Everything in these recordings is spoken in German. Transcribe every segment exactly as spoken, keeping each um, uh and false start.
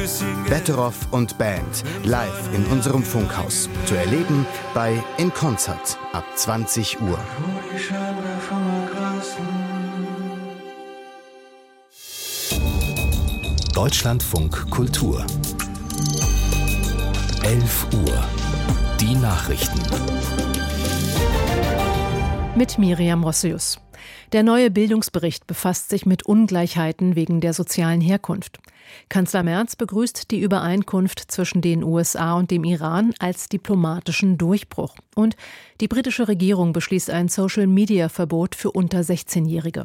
Betteroff und Band live in unserem Funkhaus. Zu erleben bei In Konzert ab zwanzig Uhr. Deutschlandfunk Kultur. elf Uhr. Die Nachrichten. Mit Miriam Rossius. Der neue Bildungsbericht befasst sich mit Ungleichheiten wegen der sozialen Herkunft. Kanzler Merz begrüßt die Übereinkunft zwischen den U S A und dem Iran als diplomatischen Durchbruch. Und die britische Regierung beschließt ein Social-Media-Verbot für unter sechzehnjährige.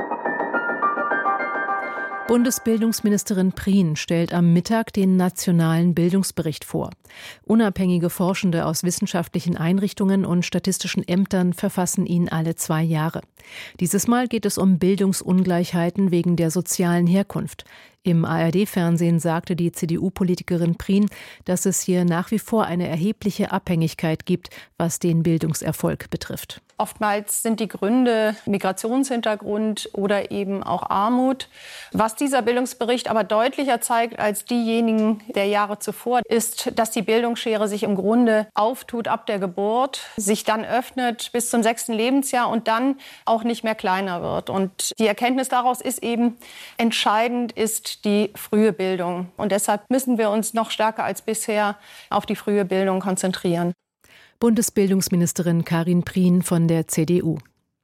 Bundesbildungsministerin Prien stellt am Mittag den nationalen Bildungsbericht vor. Unabhängige Forschende aus wissenschaftlichen Einrichtungen und statistischen Ämtern verfassen ihn alle zwei Jahre. Dieses Mal geht es um Bildungsungleichheiten wegen der sozialen Herkunft. Im A R D-Fernsehen sagte die C D U-Politikerin Prien, dass es hier nach wie vor eine erhebliche Abhängigkeit gibt, was den Bildungserfolg betrifft. Oftmals sind die Gründe Migrationshintergrund oder eben auch Armut. Was dieser Bildungsbericht aber deutlicher zeigt als diejenigen der Jahre zuvor, ist, dass die Bildungsschere sich im Grunde auftut ab der Geburt, sich dann öffnet bis zum sechsten Lebensjahr und dann auch nicht mehr kleiner wird. Und die Erkenntnis daraus ist eben, entscheidend ist die frühe Bildung. Und deshalb müssen wir uns noch stärker als bisher auf die frühe Bildung konzentrieren. Bundesbildungsministerin Karin Prien von der C D U.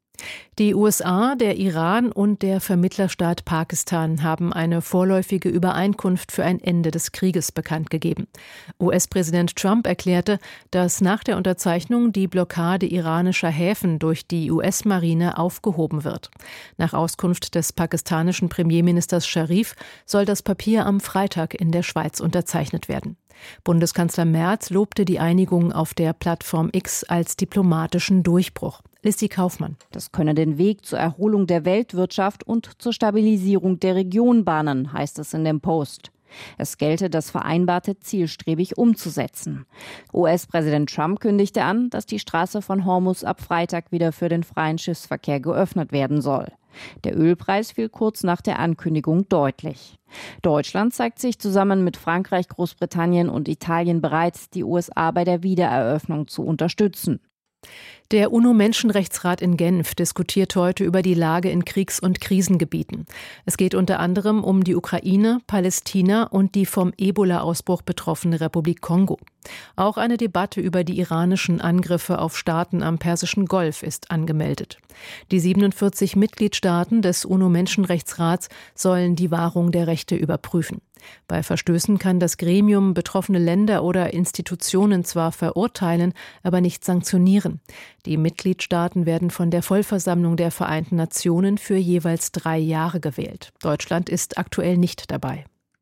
Die U S A, der Iran und der Vermittlerstaat Pakistan haben eine vorläufige Übereinkunft für ein Ende des Krieges bekannt gegeben. U S-Präsident Trump erklärte, dass nach der Unterzeichnung die Blockade iranischer Häfen durch die U S-Marine aufgehoben wird. Nach Auskunft des pakistanischen Premierministers Sharif soll das Papier am Freitag in der Schweiz unterzeichnet werden. Bundeskanzler Merz lobte die Einigung auf der Plattform X als diplomatischen Durchbruch. Lissi Kaufmann. Das könne den Weg zur Erholung der Weltwirtschaft und zur Stabilisierung der Region bahnen, heißt es in dem Post. Es gelte, das Vereinbarte zielstrebig umzusetzen. U S-Präsident Trump kündigte an, dass die Straße von Hormuz ab Freitag wieder für den freien Schiffsverkehr geöffnet werden soll. Der Ölpreis fiel kurz nach der Ankündigung deutlich. Deutschland zeigt sich zusammen mit Frankreich, Großbritannien und Italien bereit, die U S A bei der Wiedereröffnung zu unterstützen. Der UNO-Menschenrechtsrat in Genf diskutiert heute über die Lage in Kriegs- und Krisengebieten. Es geht unter anderem um die Ukraine, Palästina und die vom Ebola-Ausbruch betroffene Republik Kongo. Auch eine Debatte über die iranischen Angriffe auf Staaten am Persischen Golf ist angemeldet. Die siebenundvierzig Mitgliedstaaten des UNO-Menschenrechtsrats sollen die Wahrung der Rechte überprüfen. Bei Verstößen kann das Gremium betroffene Länder oder Institutionen zwar verurteilen, aber nicht sanktionieren. Die Mitgliedstaaten werden von der Vollversammlung der Vereinten Nationen für jeweils drei Jahre gewählt. Deutschland ist aktuell nicht dabei.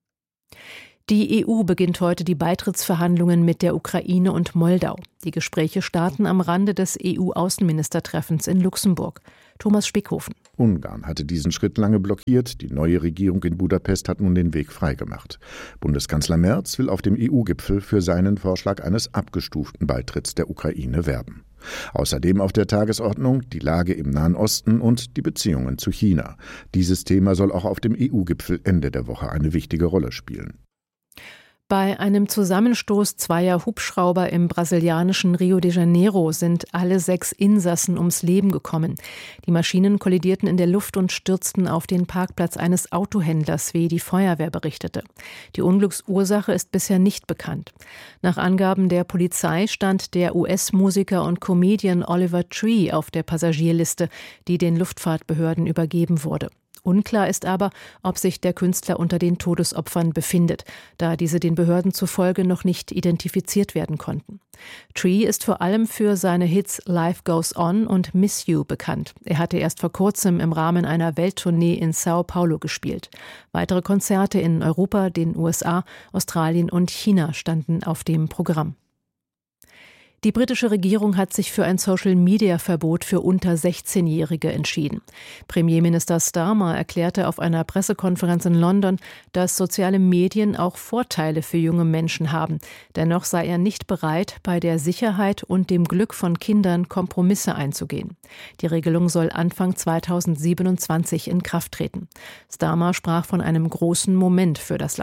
Die E U beginnt heute die Beitrittsverhandlungen mit der Ukraine und Moldau. Die Gespräche starten am Rande des E U-Außenministertreffens in Luxemburg. Thomas Spickhofen. Ungarn hatte diesen Schritt lange blockiert. Die neue Regierung in Budapest hat nun den Weg freigemacht. Bundeskanzler Merz will auf dem E U-Gipfel für seinen Vorschlag eines abgestuften Beitritts der Ukraine werben. Außerdem auf der Tagesordnung die Lage im Nahen Osten und die Beziehungen zu China. Dieses Thema soll auch auf dem E U-Gipfel Ende der Woche eine wichtige Rolle spielen. Bei einem Zusammenstoß zweier Hubschrauber im brasilianischen Rio de Janeiro sind alle sechs Insassen ums Leben gekommen. Die Maschinen kollidierten in der Luft und stürzten auf den Parkplatz eines Autohändlers, wie die Feuerwehr berichtete. Die Unglücksursache ist bisher nicht bekannt. Nach Angaben der Polizei stand der U S-Musiker und Comedian Oliver Tree auf der Passagierliste, die den Luftfahrtbehörden übergeben wurde. Unklar ist aber, ob sich der Künstler unter den Todesopfern befindet, da diese den Behörden zufolge noch nicht identifiziert werden konnten. Tree ist vor allem für seine Hits Life Goes On und Miss You bekannt. Er hatte erst vor kurzem im Rahmen einer Welttournee in Sao Paulo gespielt. Weitere Konzerte in Europa, den U S A, Australien und China standen auf dem Programm. Die britische Regierung hat sich für ein Social-Media-Verbot für unter sechzehnjährige entschieden. Premierminister Starmer erklärte auf einer Pressekonferenz in London, dass soziale Medien auch Vorteile für junge Menschen haben. Dennoch sei er nicht bereit, bei der Sicherheit und dem Glück von Kindern Kompromisse einzugehen. Die Regelung soll Anfang zweitausendsiebenundzwanzig in Kraft treten. Starmer sprach von einem großen Moment für das Land.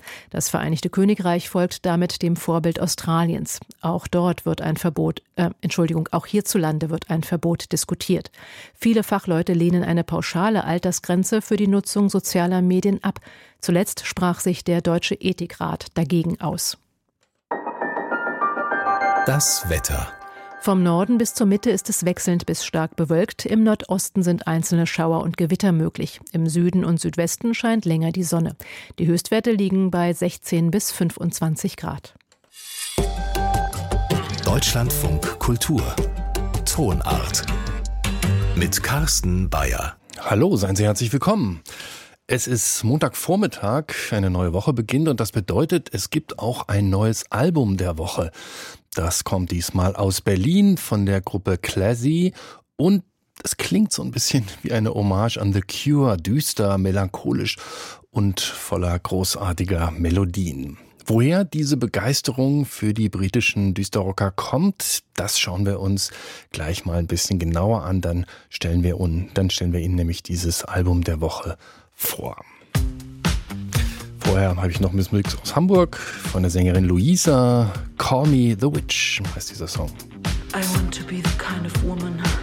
Das Vereinigte Königreich folgt damit dem Vorbild Australiens. Auch dort wird ein Verbot, äh, Entschuldigung, auch hierzulande wird ein Verbot diskutiert. Viele Fachleute lehnen eine pauschale Altersgrenze für die Nutzung sozialer Medien ab. Zuletzt sprach sich der Deutsche Ethikrat dagegen aus. Das Wetter. Vom Norden bis zur Mitte ist es wechselnd bis stark bewölkt. Im Nordosten sind einzelne Schauer und Gewitter möglich. Im Süden und Südwesten scheint länger die Sonne. Die Höchstwerte liegen bei sechzehn bis fünfundzwanzig Grad. Deutschlandfunk Kultur. Tonart. Mit Carsten Bayer. Hallo, seien Sie herzlich willkommen. Es ist Montagvormittag, eine neue Woche beginnt und das bedeutet, es gibt auch ein neues Album der Woche. Das kommt diesmal aus Berlin von der Gruppe Classy und es klingt so ein bisschen wie eine Hommage an The Cure, düster, melancholisch und voller großartiger Melodien. Woher diese Begeisterung für die britischen Düsterrocker kommt, das schauen wir uns gleich mal ein bisschen genauer an. Dann stellen wir, un, dann stellen wir Ihnen nämlich dieses Album der Woche vor. Vorher habe ich noch Miss Musik aus Hamburg von der Sängerin Luisa. Call Me the Witch heißt dieser Song. I want to be the kind of woman